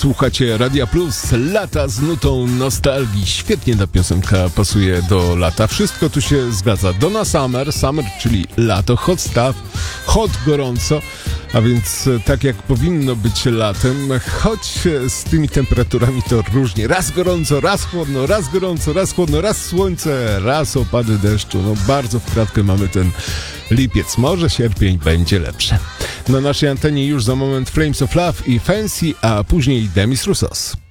Słuchacie Radia Plus, lata z nutą nostalgii. Świetnie ta piosenka pasuje do lata. Wszystko tu się zgadza. Donna Summer, summer, czyli lato, hot stuff, hot, gorąco. A więc tak jak powinno być latem, choć z tymi temperaturami to różnie. Raz gorąco, raz chłodno, raz gorąco, raz chłodno, raz słońce, raz opady deszczu. No bardzo w kratkę mamy ten lipiec. Może sierpień będzie lepsze. Na naszej antenie już za moment Flames of Love i Fancy, a później Demis Roussos.